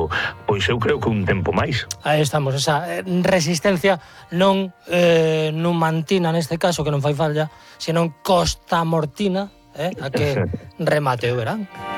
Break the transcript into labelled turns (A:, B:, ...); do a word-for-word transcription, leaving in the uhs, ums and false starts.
A: pois eu creo que un tempo máis.
B: Aí estamos, esa resistencia non eh, numantina neste caso, que non fai falla, senón costamortina, eh, a que remate o verán.